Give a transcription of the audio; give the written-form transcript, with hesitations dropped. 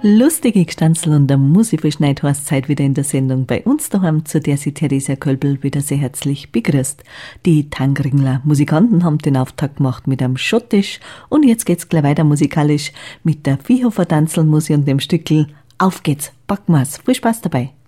Lustige Gstanzl und der Musiverschneid heißt Zeit wieder in der Sendung bei uns daheim, zu der sie Theresia Kölbel wieder sehr herzlich begrüßt. Die Tangringler Musikanten haben den Auftakt gemacht mit einem Schottisch und jetzt geht's gleich weiter musikalisch mit der Viehhofer Tanzelmusik und dem Stückel Auf geht's, packen wir's. Viel Spaß dabei.